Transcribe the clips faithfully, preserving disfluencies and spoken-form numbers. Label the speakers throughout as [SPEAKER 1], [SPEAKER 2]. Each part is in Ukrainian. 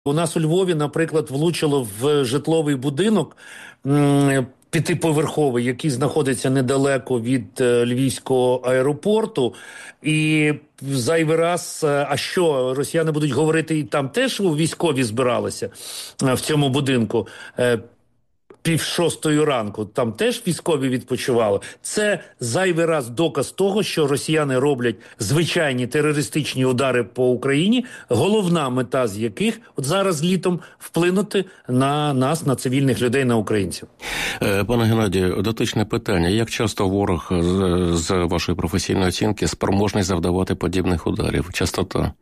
[SPEAKER 1] У нас у Львові, наприклад, влучило в житловий будинок м, п'ятиповерховий, який знаходиться недалеко від е, Львівського аеропорту. І зайвий раз, е, а що, росіяни будуть говорити, і там теж військові збиралися е, в цьому будинку. Е, Пів шостої ранку, там теж військові відпочивали. Це зайвий раз доказ того, що росіяни роблять звичайні терористичні удари по Україні, головна мета з яких от зараз літом вплинути на нас, на цивільних людей, на українців.
[SPEAKER 2] Пане Геннадію, дотичне питання. Як часто ворог, з, з вашої професійної оцінки, спроможний завдавати подібних ударів? Частота?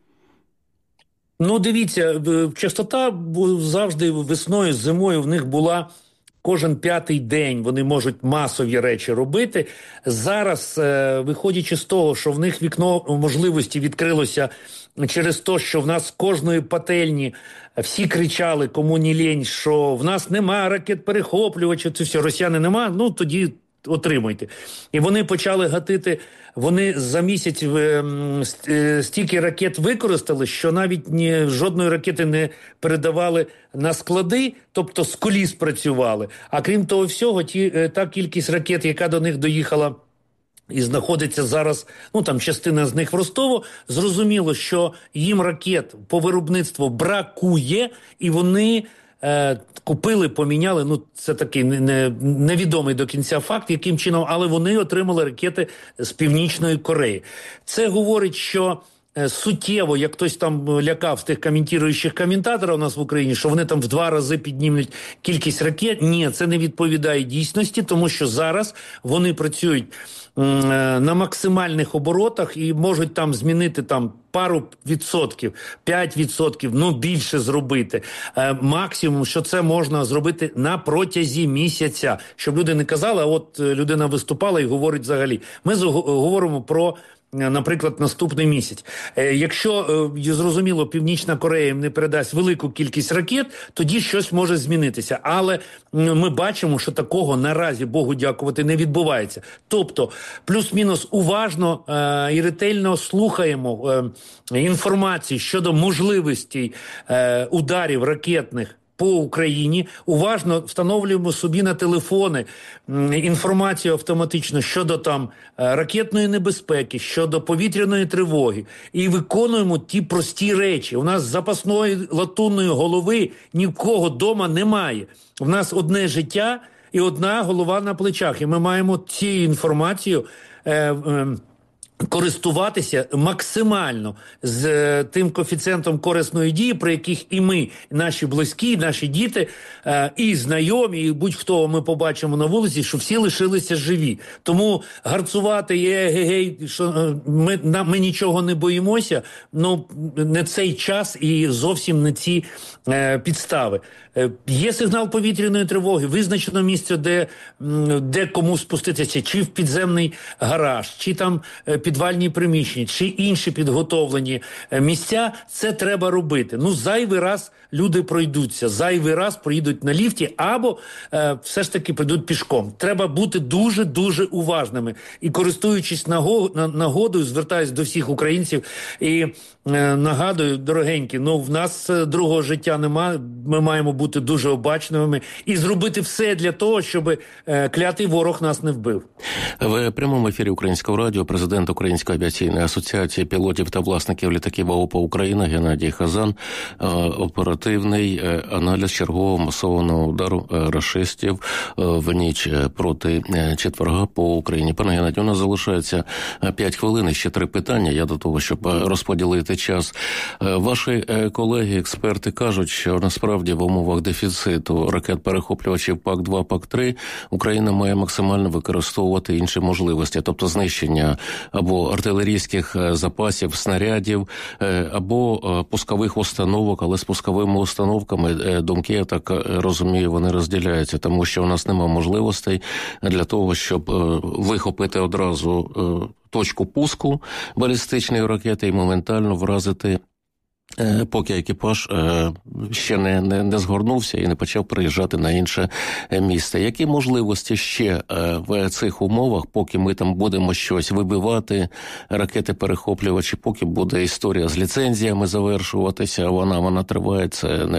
[SPEAKER 1] Ну, дивіться, частота завжди весною, зимою в них була кожен п'ятий день, вони можуть масові речі робити. Зараз, е, виходячи з того, що в них вікно можливості відкрилося через те, що в нас з кожної пательні всі кричали, кому не лінь, що в нас нема ракет-перехоплювачів, це все, росіяни нема, ну тоді отримуйте. І вони почали гатити, вони за місяць е, стільки ракет використали, що навіть ні, жодної ракети не передавали на склади, тобто з коліс працювали. А крім того всього, ті, е, та кількість ракет, яка до них доїхала і знаходиться зараз, ну там частина з них в Ростову, зрозуміло, що їм ракет по виробництву бракує, і вони Е, купили, поміняли, ну це такий не, не, невідомий до кінця факт, яким чином, але вони отримали ракети з Північної Кореї. Це говорить, що е, суттєво, як хтось там лякав з тих коментуючих коментаторів у нас в Україні, що вони там в два рази піднімуть кількість ракет. Ні, це не відповідає дійсності, тому що зараз вони працюють на максимальних оборотах і можуть там змінити там пару відсотків, п'ять відсотків, ну більше зробити. Е, максимум, що це можна зробити на протязі місяця. Щоб люди не казали, а от людина виступала і говорить взагалі. Ми говоримо про, наприклад, наступний місяць. Е, якщо, е, зрозуміло, Північна Корея їм не передасть велику кількість ракет, тоді щось може змінитися. Але ми бачимо, що такого наразі, Богу дякувати, не відбувається. Тобто, плюс-мінус уважно е, і ретельно слухаємо е, інформації щодо можливостей е, ударів ракетних по Україні, уважно встановлюємо собі на телефони інформацію автоматично щодо там ракетної небезпеки, щодо повітряної тривоги і виконуємо ті прості речі. У нас запасної латунної голови ні в кого дома немає. У нас одне життя і одна голова на плечах. І ми маємо цією інформацією е, е, користуватися максимально з е, тим коефіцієнтом корисної дії, про яких і ми, і наші близькі, і наші діти, е, і знайомі, і будь-хто ми побачимо на вулиці, що всі лишилися живі. Тому гарцувати, є-гей-гей, що е, ми, на, ми нічого не боїмося, ну не цей час і зовсім не ці е, підстави. Е, є сигнал повітряної тривоги, визначено місце, де, де кому спуститися, чи в підземний гараж, чи там е, підвальні приміщення, чи інші підготовлені місця, це треба робити. Ну, зайвий раз люди пройдуться, зайвий раз проїдуть на ліфті, або е, все ж таки прийдуть пішком. Треба бути дуже-дуже уважними. І користуючись нагодою, звертаюсь до всіх українців і е, нагадую, дорогенькі, ну, в нас другого життя немає, ми маємо бути дуже обачними і зробити все для того, щоб е, клятий ворог нас не вбив.
[SPEAKER 2] В прямому ефірі Українського радіо президент Української авіаційної асоціації пілотів та власників літаків АОПА Україна Геннадій Хазан. Оперативний аналіз чергового масованого удару рашистів в ніч проти четверга по Україні. Пане Геннадію, у нас залишається п'ять хвилин, ще три питання. Я до того, щоб розподілити час. Ваші колеги, експерти кажуть, що насправді в умовах дефіциту ракет-перехоплювачів пак два, пак три Україна має максимально використовувати інші можливості, тобто знищення або артилерійських запасів, снарядів, або пускових установок, але з пусковими установками думки, я так розумію, вони розділяються, тому що у нас немає можливостей для того, щоб вихопити одразу точку пуску балістичної ракети і моментально вразити поки екіпаж ще не, не, не згорнувся і не почав приїжджати на інше місце. Які можливості ще в цих умовах, поки ми там будемо щось вибивати, ракети-перехоплювачі, поки буде історія з ліцензіями завершуватися, вона, вона триває, це